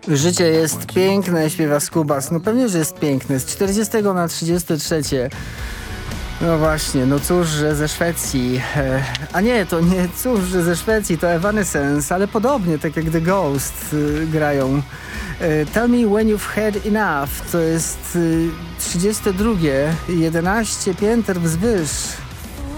Życie jest piękne, śpiewa Skubas. No pewnie, że jest piękne. Z 40 na 33. No właśnie, no cóż, że ze Szwecji. A nie, to nie cóż, że ze Szwecji, to Evanescence, ale podobnie, tak jak The Ghost grają. Tell me when you've had enough. To jest 32, 11 pięter wzwyż.